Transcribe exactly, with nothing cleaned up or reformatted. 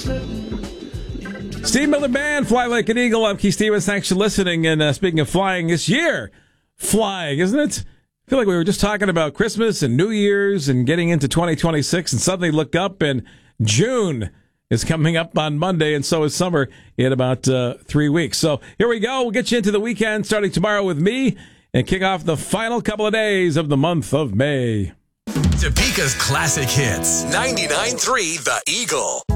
Steve Miller Band, Fly Like an Eagle. I'm Keith Stevens. Thanks for listening. And uh, speaking of flying, this year, flying, isn't it? I feel like we were just talking about Christmas and New Year's and getting into twenty twenty-six, and suddenly look up and June is coming up on Monday, and so is summer in about uh, three weeks. So here we go. We'll get you into the weekend starting tomorrow with me and kick off the final couple of days of the month of May. Topeka's classic hits. ninety-nine point three The Eagle.